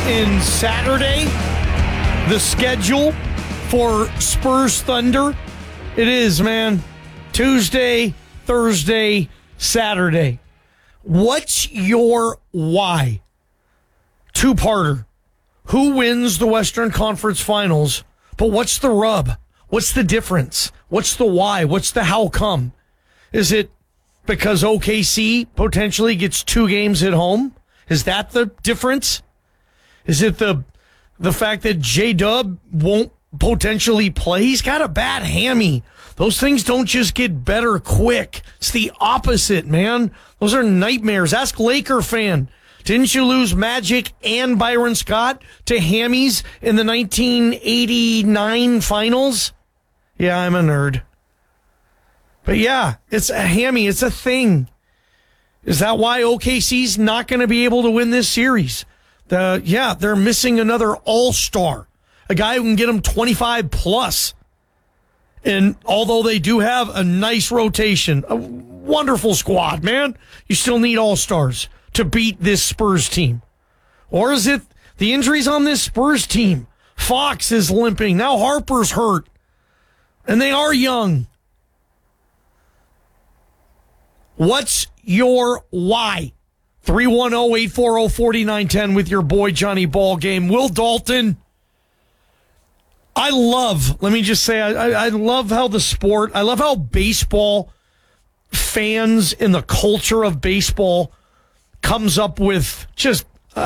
in Saturday, the schedule for Spurs Thunder. It is, man. Tuesday, Thursday, Saturday. What's your why? Two-parter. Who wins the Western Conference Finals? But what's the rub? What's the difference? What's the why? What's the how come? Is it because OKC potentially gets 2 games at home? Is that the difference? Is it the fact that J-Dub won't potentially play? He's got a bad hammy. Those things don't just get better quick. It's the opposite, man. Those are nightmares. Ask Laker fan. Didn't you lose Magic and Byron Scott to hammies in the 1989 finals? Yeah, I'm a nerd. But yeah, it's a hammy. It's a thing. Is that why OKC's not going to be able to win this series? They're missing another all-star, a guy who can get them 25 plus. And although they do have a nice rotation, a wonderful squad, man, you still need all-stars to beat this Spurs team. Or is it the injuries on this Spurs team? Fox is limping. Now Harper's hurt. And they are young. What's your why? 310-840-4910 with your boy Johnny Ballgame. Will Dalton, I love how the sport, I love how baseball fans in the culture of baseball comes up with just,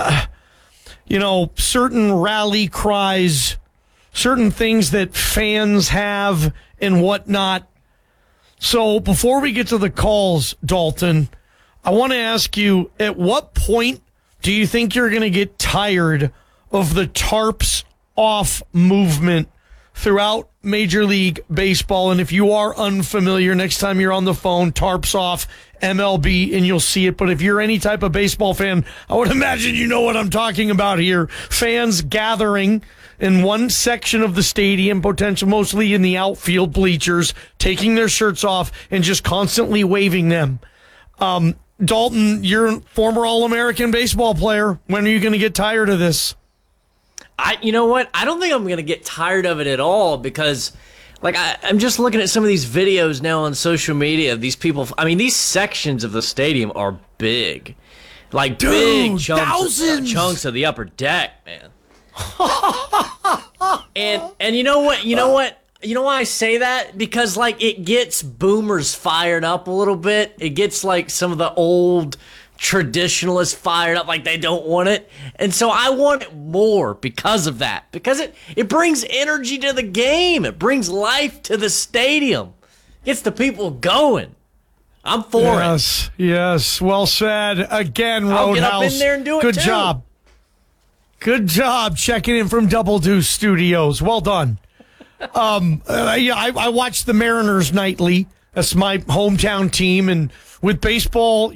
certain rally cries, certain things that fans have and whatnot. So before we get to the calls, Dalton, I want to ask you, at what point do you think you're going to get tired of the tarps off movement throughout Major League Baseball? And if you are unfamiliar, next time you're on the phone, tarps off MLB, and you'll see it. But if you're any type of baseball fan, I would imagine you know what I'm talking about here. Fans gathering in one section of the stadium, potentially mostly in the outfield bleachers, taking their shirts off and just constantly waving them. Dalton, you're a former All-American baseball player. When are you going to get tired of this? You know what? I don't think I'm going to get tired of it at all because, I'm just looking at some of these videos now on social media. These people, these sections of the stadium are big. Big chunks of the upper deck, man. and you know what? You know why I say that? Because it gets boomers fired up a little bit. It gets some of the old traditionalists fired up, they don't want it. And so I want it more because of that. Because it brings energy to the game. It brings life to the stadium. Gets the people going. I'm for it. Yes. Well said. Again, Roadhouse. I'll get up in there and do it Good too. job. Good job checking in from Double Deuce Studios. Well done. I watch the Mariners nightly. That's my hometown team. And with baseball,